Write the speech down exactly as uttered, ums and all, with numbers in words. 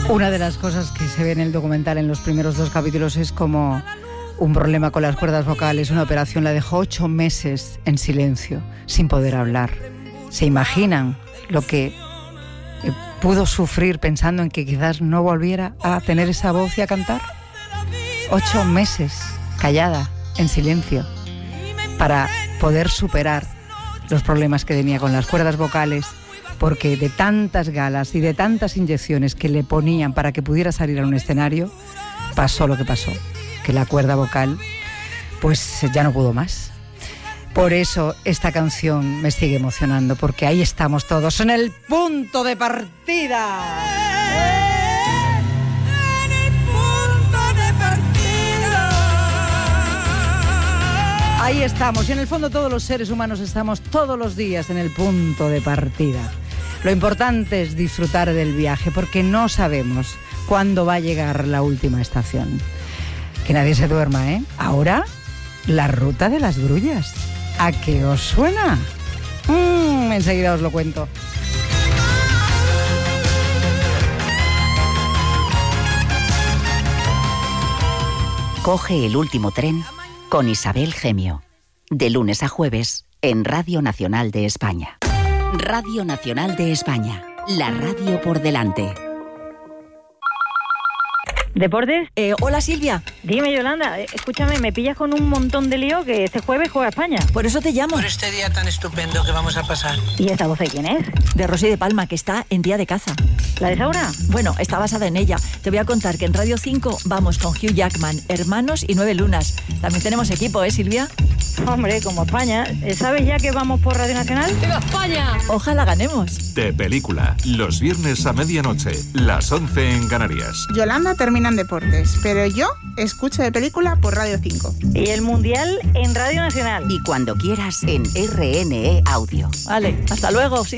Una de las cosas que se ve en el documental en los primeros dos capítulos es como un problema con las cuerdas vocales, una operación la dejó ocho meses en silencio, sin poder hablar. ¿Se imaginan lo que pudo sufrir pensando en que quizás no volviera a tener esa voz y a cantar? Ocho meses callada, en silencio, para poder superar los problemas que tenía con las cuerdas vocales, porque de tantas galas y de tantas inyecciones que le ponían para que pudiera salir a un escenario, pasó lo que pasó, que la cuerda vocal pues ya no pudo más. Por eso esta canción me sigue emocionando, porque ahí estamos todos en el punto de partida. En el punto de partida. Ahí estamos, y en el fondo todos los seres humanos estamos todos los días en el punto de partida. Lo importante es disfrutar del viaje, porque no sabemos cuándo va a llegar la última estación. Que nadie se duerma, ¿eh? Ahora, la ruta de las grullas. ¿A qué os suena? Mm, enseguida os lo cuento. Coge el último tren con Isabel Gemio. De lunes a jueves en Radio Nacional de España. Radio Nacional de España. La radio por delante. ¿Deportes? Eh, hola Silvia. Dime, Yolanda, escúchame, me pillas con un montón de lío que este jueves juega España. Por eso te llamo. Por este día tan estupendo que vamos a pasar. ¿Y esta voz de quién es? De Rosy de Palma, que está en día de caza. ¿La de Saura? Bueno, está basada en ella. Te voy a contar que en Radio cinco vamos con Hugh Jackman, Hermanos y Nueve Lunas. También tenemos equipo, ¿eh, Silvia? Hombre, como España. ¿Sabes ya que vamos por Radio Nacional? ¡Viva España! Ojalá ganemos. De película, los viernes a medianoche, las once en Canarias. Yolanda termina en deportes, pero yo escucho de película por Radio cinco. Y el Mundial en Radio Nacional. Y cuando quieras en R N E Audio. Vale, hasta luego.